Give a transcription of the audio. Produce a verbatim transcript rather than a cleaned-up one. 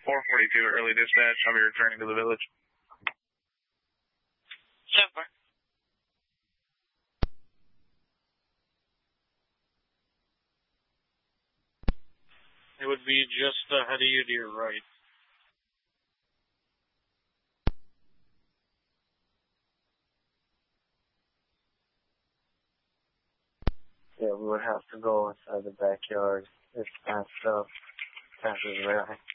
four forty-two, early dispatch. I'll be returning to the village. Super. It would be just ahead of you to your right. Yeah, we would have to go inside the backyard if that stuff passes by.